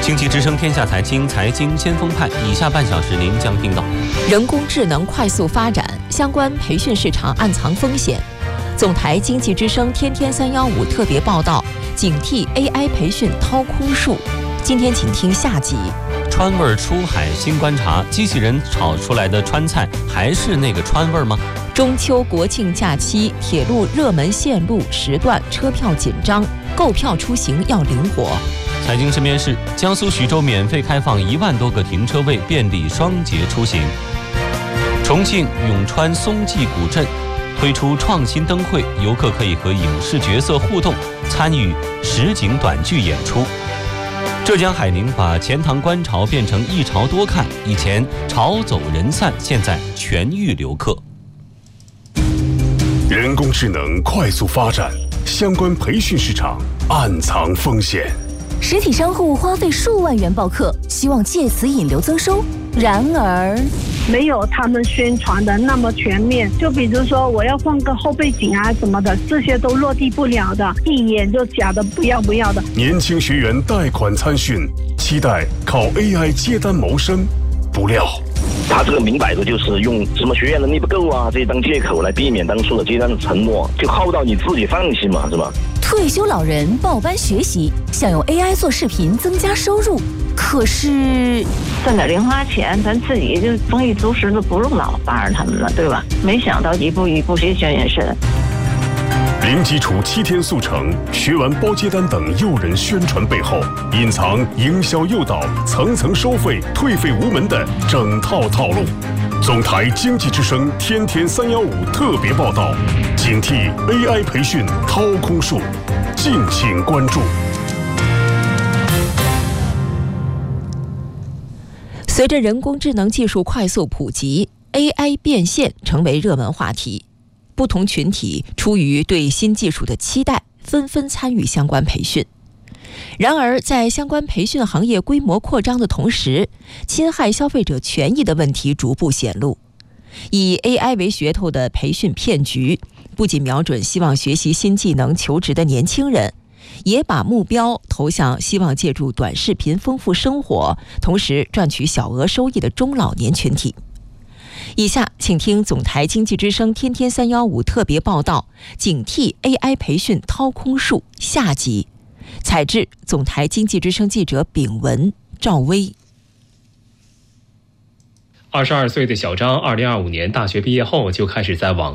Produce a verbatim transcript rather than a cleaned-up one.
经济之声天下财经，财经先锋派，以下半小时您将听到： 人工智能快速发展，相关培训市场暗藏风险。总台经济之声天天三幺五特别报道，警惕 A I 培训掏空术。今天请听下集。 川味出海新观察，机器人炒出来的川菜还是那个川味吗？ 中秋国庆假期，铁路热门线路时段车票紧张，购票出行要灵活。 财经身边事，江苏徐州免费开放一万多个停车位，便利双节出行。重庆永川松纪古镇推出创新灯会，游客可以和影视角色互动，参与实景短剧演出。浙江海宁把钱塘观潮变成一潮多看，以前潮走人散，现在全域留客。 人工智能快速发展，相关培训市场暗藏风险。 实体商户花费数万元报课，希望借此引流增收。然而， 没有他们宣传的那么全面。就比如说，我要放个后背景啊什么的，这些都落地不了的，一眼就假的不要不要的。 年轻学员贷款参训，期待靠 A I 接单谋生，不料他这个明摆着就是用什么学员能力不够啊这些当借口来避免当初的接单的承诺，就耗到你自己放弃嘛，是吧？ 退休老人报班学习，想用 A I 做视频增加收入，可是挣点零花钱，咱自己就丰衣足食的不用老巴着他们了，对吧？没想到一步一步学学也是。 零基础七天速成，学完包接单等诱人宣传背后，隐藏营销诱导、层层收费、退费无门的整套套路。总台经济之声天天三幺五特别报道，警惕 A I 培训掏空术，敬请关注。 随着人工智能技术快速普及， A I 变现成为热门话题。不同群体出于对新技术的期待，纷纷参与相关培训。然而，在相关培训行业规模扩张的同时，侵害消费者权益的问题逐步显露。以 A I 为噱头的培训骗局，不仅瞄准希望学习新技能求职的年轻人，也把目标投向希望借助短视频丰富生活，同时赚取小额收益的中老年群体。以下请听总台经济之声天天三幺五特别报道，警惕 A I 培训掏空术下集。采制总台经济之声记者秉文、赵薇。 二十二岁的小张，二零二五年大学毕业后就开始在网